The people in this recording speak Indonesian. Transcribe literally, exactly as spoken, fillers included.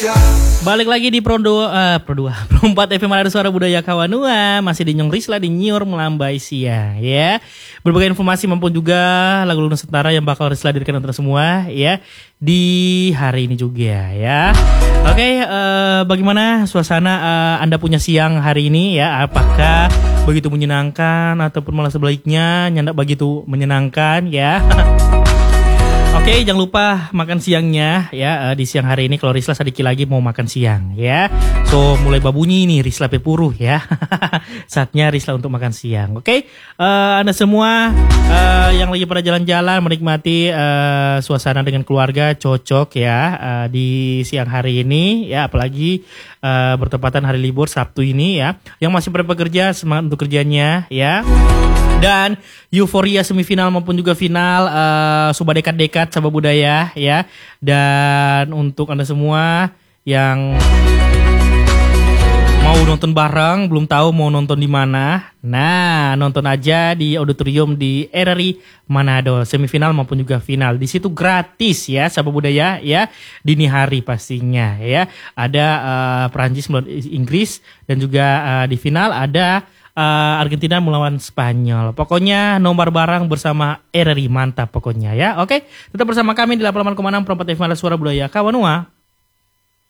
Balik lagi di Pro dua, uh, Pro dua, Pro empat F M Ada Suara Budaya Kawanua. Masih di Nyong Risla di Nyiur Melambai Siang ya. Berbagai informasi maupun juga lagu Nusantara yang bakal Risla hadirkan untuk semua ya di hari ini juga ya. Oke, uh, bagaimana suasana uh, Anda punya siang hari ini ya? Apakah begitu menyenangkan ataupun malah sebaliknya nyandak begitu menyenangkan ya? Oke, jangan lupa makan siangnya ya, uh, di siang hari ini kalau Risla sedikit lagi mau makan siang ya. So mulai babunyi nih Risla Pepuruh ya. Saatnya Risla untuk makan siang. Oke, uh, Anda semua uh, yang lagi pada jalan-jalan menikmati uh, suasana dengan keluarga cocok ya uh, di siang hari ini ya, apalagi uh, bertepatan hari libur Sabtu ini ya. Yang masih pada bekerja semangat untuk kerjanya ya. Dan euforia semifinal maupun juga final uh, Suba dekat-dekat Sabah Budaya ya. Dan untuk Anda semua yang mau nonton bareng, belum tahu mau nonton di mana. Nah, nonton aja di auditorium di R R I Manado, semifinal maupun juga final. Di situ gratis ya Sabah Budaya ya, dini hari pastinya ya. Ada uh, Perancis melawan Inggris dan juga uh, di final ada Uh, Argentina melawan Spanyol. Pokoknya nomor barang bersama R R I, mantap pokoknya ya. Oke, tetap bersama kami di delapan puluh delapan koma enam Pro empat F M Ada Suara Budaya Kawanua.